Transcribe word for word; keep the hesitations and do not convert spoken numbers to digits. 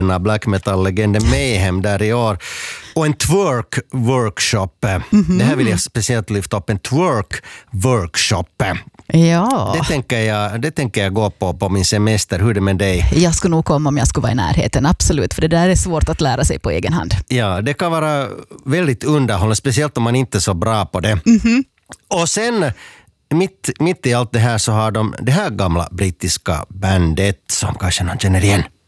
black metal-legenden Mayhem där i år. Och en twerk-workshop. Mm-hmm. Det här vill jag speciellt lyfta upp, en twerk-workshop. Ja. Det tänker jag, det tänker jag gå på på min semester. Hur är det med dig? Jag skulle nog komma om jag skulle vara i närheten, absolut. För det där är svårt att lära sig på egen hand. Ja, det kan vara väldigt underhållande, speciellt om man inte är så bra på det. Mm-hmm. Och sen, mitt, mitt i allt det här så har de det här gamla brittiska bandet som kanske någon känner igen.